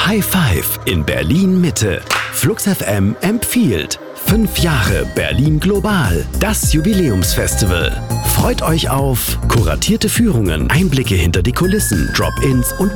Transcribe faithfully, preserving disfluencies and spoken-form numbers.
High Five in Berlin Mitte. Flux F M empfiehlt. Fünf Jahre Berlin Global, das Jubiläumsfestival. Freut euch auf kuratierte Führungen, Einblicke hinter die Kulissen, Drop-ins und